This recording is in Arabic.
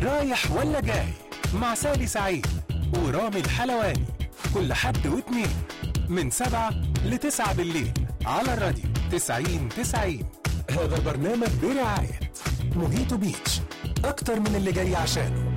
رايح ولا جاي مع سالي سعيد ورامي الحلواني كل حد واثنين من 7 ل9 بالليل على الراديو 90-90. هذا البرنامج برعاية موهيتو بيتش، أكتر من اللي جاي عشانه.